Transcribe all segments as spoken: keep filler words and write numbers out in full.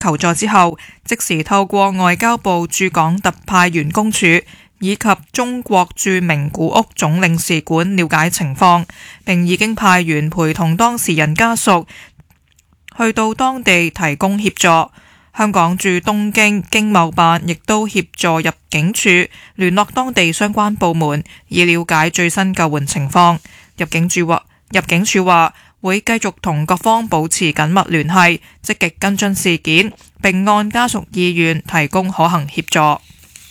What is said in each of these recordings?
求助之後，即時透過外交部駐港特派員公署以及中國駐名古屋總領事館了解情況，並已經派員陪同當事人家屬去到當地提供協助。香港駐東京經貿辦亦都協助入境處聯絡當地相關部門，以了解最新救援情況。入境處話，入境處話會繼續同各方保持緊密聯繫，積極跟進事件，並按家屬意願提供可行協助。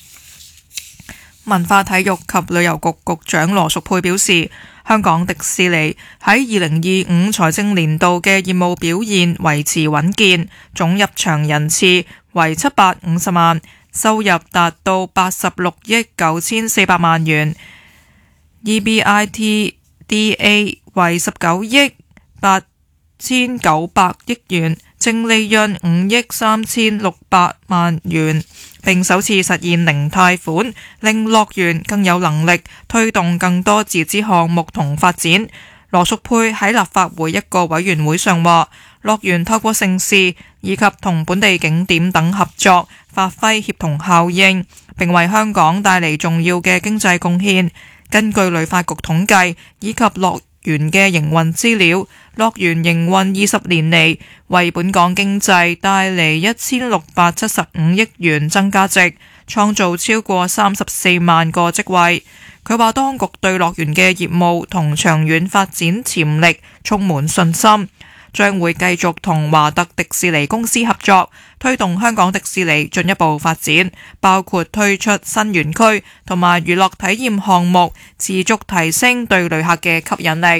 文化體育及旅遊局局長羅淑佩表示，香港迪士尼喺二零二五財政年度嘅業務表現維持穩健，總入場人次為七百五十萬，收入達到八十六億九千四百萬元 ，E B I T D A 為十九億八千九百億元，淨利潤五億三千六百萬元，並首次實現零貸款，令樂園更有能力推動更多自資項目同發展。羅淑佩喺立法會一個委員會上話，樂園透過盛事以及同本地景點等合作，發揮協同效應，並為香港帶嚟重要嘅經濟貢獻。根據旅發局統計以及樂園嘅營運資料，樂園營運二十年嚟，為本港經濟帶嚟一千六百七十五億元增加值，創造超過三十四萬個職位。佢話當局對樂園嘅業務同長遠發展潛力充滿信心，將會繼續同華特迪士尼公司合作，推動香港迪士尼進一步發展，包括推出新園區同埋娛樂體驗項目，持續提升對旅客嘅吸引力。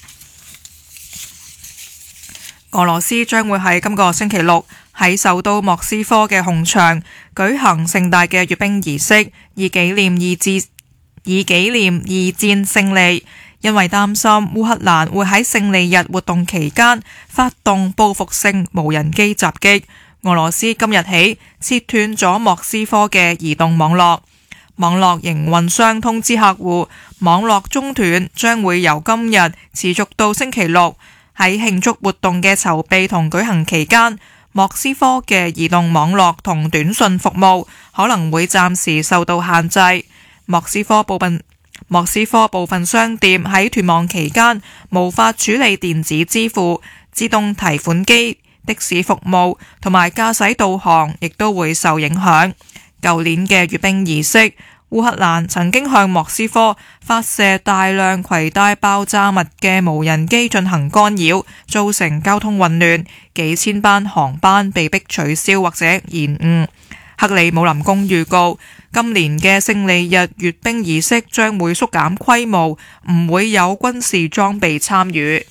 俄羅斯將會喺今個星期六喺首都莫斯科嘅紅場舉行盛大嘅閱兵儀式，以紀念二戰以紀念二戰勝利。因為擔心烏克蘭會喺勝利日活動期間發動報復性無人機襲擊，俄羅斯今日起切斷咗莫斯科嘅移動網絡。網絡營運商通知客戶，網絡中斷將會由今日持續到星期六。喺慶祝活動嘅籌備同舉行期間，莫斯科嘅移動網絡同短信服務可能會暫時受到限制。莫斯科部分莫斯科部分商店喺斷網期間無法處理電子支付、自動提款機、的士服務同埋駕駛導航，亦都會受影響。舊年嘅閱兵儀式，烏克蘭曾經向莫斯科發射大量攜帶爆炸物嘅無人機進行干擾，造成交通混亂，幾千班航班被迫取消或者延誤。克里姆林宮預告，今年嘅勝利日閱兵儀式將會縮減規模，唔會有軍事裝備參與。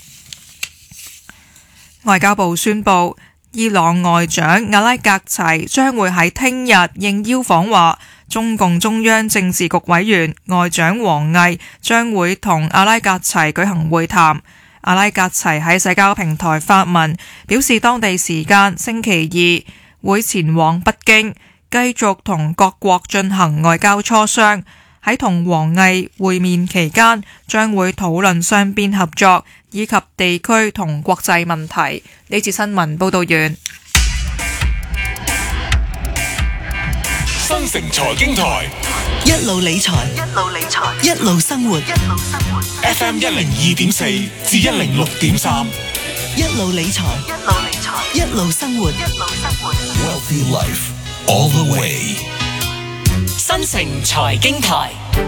外交部宣布，伊朗外長阿拉格齊將會喺聽日應邀訪華，中共中央政治局委員外長王毅將會同阿拉格齊舉行會談。阿拉格齊喺社交平台發文表示，當地時間星期二會前往北京，繼續同各國進行外交磋商。喺同王毅會面期間，將會討論雙邊合作以及地區同國際問題。呢次新聞報道完。 新城財經台一路理財， 一路理財， 一路生活。 一路生活。 F M 一零二點四至一零六點三， 一路理財， 一路理財， 一路生活。 一路生活。 Wealthy Life all the way。 新城財經台，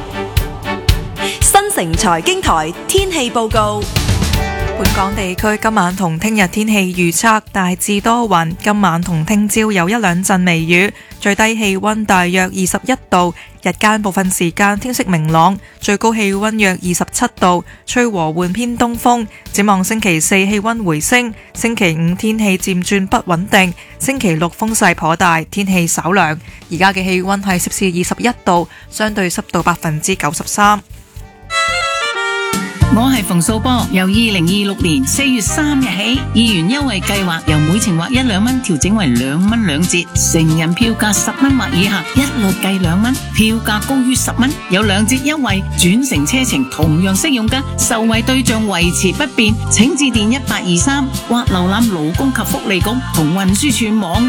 新城財經台天氣報告。 本港地區今晚同聽日天氣預測大致多雲，今晚同聽朝有一兩陣微雨，最低氣溫大約二十一度，日間部分時間天色明朗，最高氣溫約二十七度，吹和緩偏東風。展望星期四氣溫回升，星期五天氣漸轉不穩定，星期六風勢頗大，天氣稍涼。而家嘅氣溫係攝氏二十一度，相對濕度百分之九十三。 我係馮素波，由二零二六年四月三日起，議員優惠計劃由每程劃一兩蚊調整為兩蚊兩折，成人票價十蚊或以下一律計兩蚊，票價高於十蚊有兩折優惠，轉乘車程同樣適用㗎，受惠對象維持不變，請致電一八二三或瀏覽勞工及福利局同運輸署網。